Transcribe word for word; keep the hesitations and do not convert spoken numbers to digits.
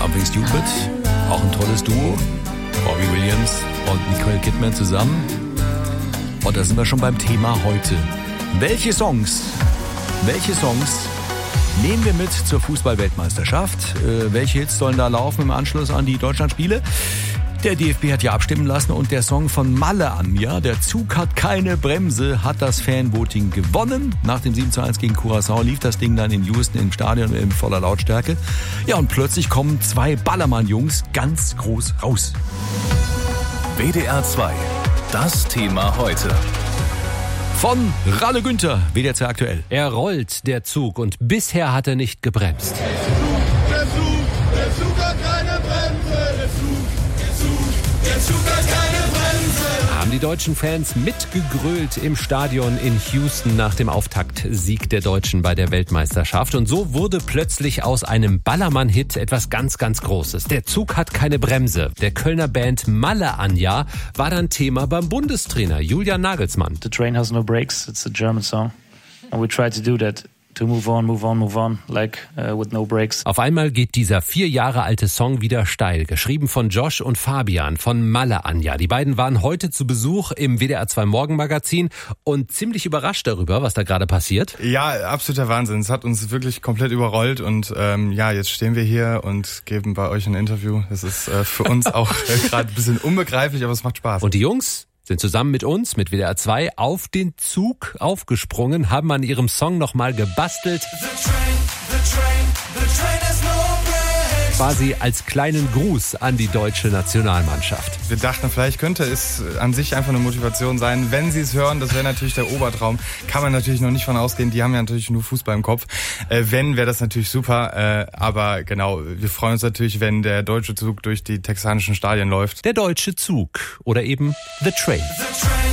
Something Stupid, auch ein tolles Duo, Robbie Williams und Nicole Kidman zusammen. Und da sind wir schon beim Thema heute. Welche Songs, welche Songs nehmen wir mit zur Fußball-Weltmeisterschaft? Äh, welche Hits sollen da laufen im Anschluss an die Deutschlandspiele? Der D F B hat ja abstimmen lassen und der Song von Malle Anja, Der Zug hat keine Bremse, hat das Fanvoting gewonnen. Nach dem sieben zu eins gegen Curaçao lief das Ding dann in Houston im Stadion in voller Lautstärke. Ja, und plötzlich kommen zwei Ballermann-Jungs ganz groß raus. W D R zwei, das Thema heute. Von Ralle Günther, W D R zwei aktuell. Er rollt, der Zug, und bisher hat er nicht gebremst. Der Zug, der Zug hat keine Bremse. Der Zug, der Zug, der Zug hat keine Bremse. Haben die deutschen Fans mitgegrölt im Stadion in Houston nach dem Auftaktsieg der Deutschen bei der Weltmeisterschaft. Und so wurde plötzlich aus einem Ballermann-Hit etwas ganz, ganz Großes. Der Zug hat keine Bremse. Der Kölner Band Malle Anja war dann Thema beim Bundestrainer Julian Nagelsmann. The train has no brakes. It's a German song. And we try to do that. To move on, move on, move on, like uh, with no brakes. Auf einmal geht dieser vier Jahre alte Song wieder steil. Geschrieben von Josh und Fabian von Malle Anja. Die beiden waren heute zu Besuch im W D R zwei Morgenmagazin und ziemlich überrascht darüber, was da gerade passiert. Ja, absoluter Wahnsinn. Es hat uns wirklich komplett überrollt und ähm, ja, jetzt stehen wir hier und geben bei euch ein Interview. Das ist äh, für uns auch äh, gerade ein bisschen unbegreiflich, aber es macht Spaß. Und die Jungs sind zusammen mit uns, mit W D R zwei, auf den Zug aufgesprungen, haben an ihrem Song nochmal gebastelt. The train, the train, the train has no brakes. Quasi als kleinen Gruß an die deutsche Nationalmannschaft. Wir dachten, vielleicht könnte es an sich einfach eine Motivation sein, wenn sie es hören. Das wäre natürlich der Obertraum. Kann man natürlich noch nicht von ausgehen. Die haben ja natürlich nur Fußball im Kopf. Äh, wenn, wäre das natürlich super. Äh, aber genau, wir freuen uns natürlich, wenn der deutsche Zug durch die texanischen Stadien läuft. Der deutsche Zug oder eben The Train. The train.